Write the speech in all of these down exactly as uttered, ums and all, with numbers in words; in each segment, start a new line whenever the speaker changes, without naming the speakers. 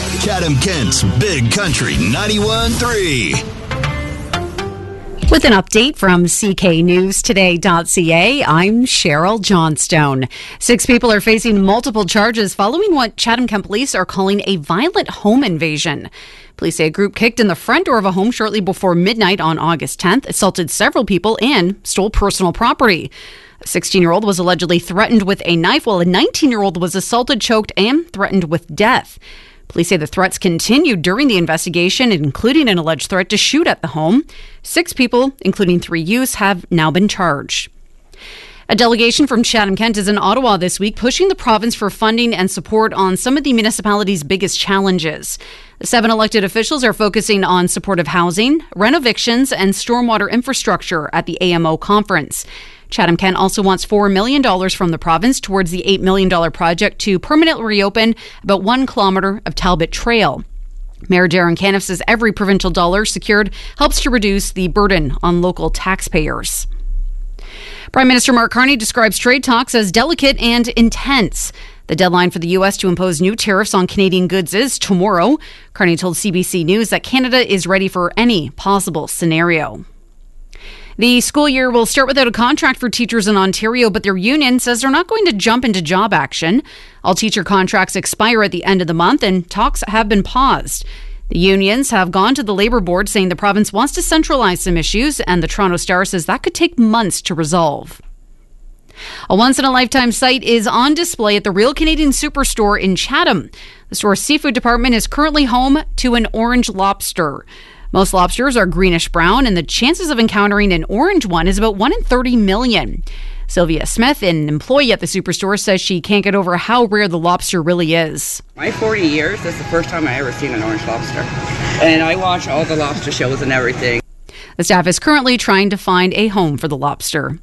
Chatham Kent's Big Country ninety-one point three.
With an update from C K News Today dot C A, I'm Cheryl Johnstone. Six people are facing multiple charges following what Chatham Kent police are calling a violent home invasion. Police say a group kicked in the front door of a home shortly before midnight on August tenth, assaulted several people, and stole personal property. A sixteen-year-old was allegedly threatened with a knife, while a nineteen-year-old was assaulted, choked, and threatened with death. Police say the threats continued during the investigation, including an alleged threat to shoot at the home. Six people, including three youths, have now been charged. A delegation from Chatham Kent is in Ottawa this week, pushing the province for funding and support on some of the municipality's biggest challenges. The seven elected officials are focusing on supportive housing, renovictions, and stormwater infrastructure at the A M O conference. Chatham Kent also wants four million dollars from the province towards the eight million dollars project to permanently reopen about one kilometre of Talbot Trail. Mayor Darren Caniff says every provincial dollar secured helps to reduce the burden on local taxpayers. Prime Minister Mark Carney describes trade talks as delicate and intense. The deadline for the U S to impose new tariffs on Canadian goods is tomorrow. Carney told C B C News that Canada is ready for any possible scenario. The school year will start without a contract for teachers in Ontario, but their union says they're not going to jump into job action. All teacher contracts expire at the end of the month, and talks have been paused. The unions have gone to the Labour Board saying the province wants to centralize some issues, and the Toronto Star says that could take months to resolve. A once-in-a-lifetime sight is on display at the Real Canadian Superstore in Chatham. The store's seafood department is currently home to an orange lobster. Most lobsters are greenish-brown, and the chances of encountering an orange one is about one in thirty million. Sylvia Smith, an employee at the Superstore, says she can't get over how rare the lobster really is.
My forty years, this is the first time I ever seen an orange lobster. And I watch all the lobster shows and everything.
The staff is currently trying to find a home for the lobster.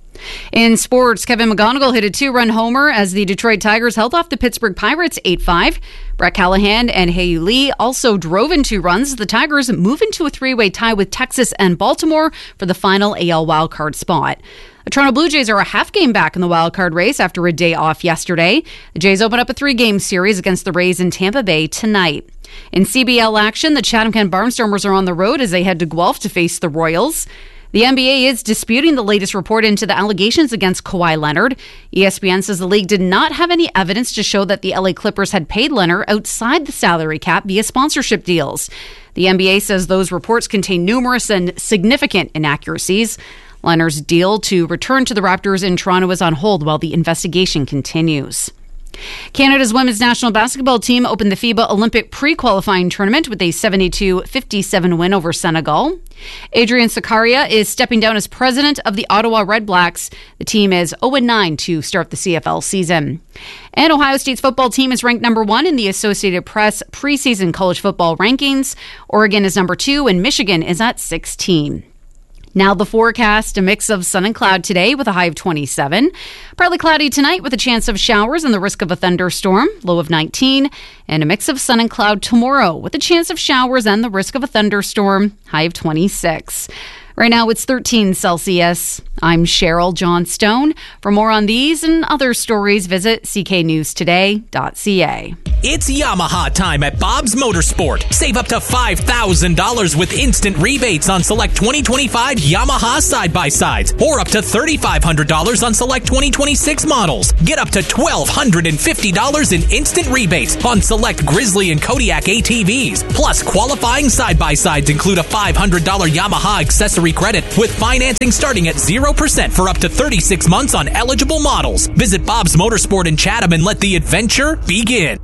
In sports, Kevin McGonigal hit a two-run homer as the Detroit Tigers held off the Pittsburgh Pirates eight five. Brett Callahan and Hayu Lee also drove in two runs. The Tigers move into a three-way tie with Texas and Baltimore for the final A L wildcard spot. The Toronto Blue Jays are a half game back in the wildcard race after a day off yesterday. The Jays open up a three-game series against the Rays in Tampa Bay tonight. In C B L action, the Chatham Kent Barnstormers are on the road as they head to Guelph to face the Royals. The N B A is disputing the latest report into the allegations against Kawhi Leonard. E S P N says the league did not have any evidence to show that the L A Clippers had paid Leonard outside the salary cap via sponsorship deals. The N B A says those reports contain numerous and significant inaccuracies. Leonard's deal to return to the Raptors in Toronto is on hold while the investigation continues. Canada's women's national basketball team opened the FIBA Olympic pre-qualifying tournament with a seventy-two fifty-seven win over Senegal. Adrian Sakaria is stepping down as president of the Ottawa Red Blacks. The team is oh and nine to start the C F L season. And Ohio State's football team is ranked number one in the Associated Press preseason college football rankings. Oregon is number two and Michigan is at sixteen. Now the forecast, a mix of sun and cloud today with a high of twenty-seven. Partly cloudy tonight with a chance of showers and the risk of a thunderstorm, low of nineteen. And a mix of sun and cloud tomorrow with a chance of showers and the risk of a thunderstorm, high of twenty-six. Right now it's thirteen Celsius. I'm Cheryl Johnstone. For more on these and other stories, visit c k news today dot c a.
It's Yamaha time at Bob's Motorsport. Save up to five thousand dollars with instant rebates on select twenty twenty-five Yamaha side-by-sides or up to three thousand five hundred dollars on select twenty twenty-six models. Get up to one thousand two hundred fifty dollars in instant rebates on select Grizzly and Kodiak A T Vs. Plus, qualifying side-by-sides include a five hundred dollars Yamaha accessory credit with financing starting at zero percent for up to thirty-six months on eligible models. Visit Bob's Motorsport in Chatham and let the adventure begin.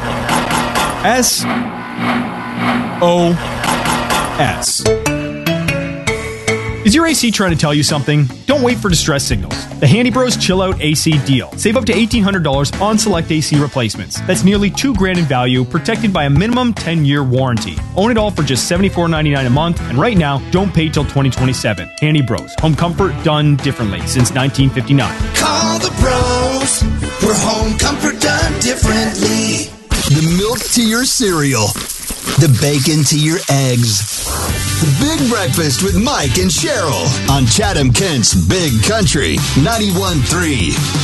S O S. Is your A C trying to tell you something? Don't wait for distress signals. The Handy Bros Chill Out A C deal. Save up to eighteen hundred dollars on select A C replacements. That's nearly two grand in value, protected by a minimum ten-year warranty. Own it all for just seventy-four ninety-nine a month, and right now, don't pay till twenty twenty-seven. Handy Bros. Home comfort done differently since nineteen fifty-nine.
Call the bros. We're home comfort done differently.
The milk to your cereal. The bacon to your eggs. The Big Breakfast with Mike and Cheryl on Chatham Kent's Big Country ninety-one point three.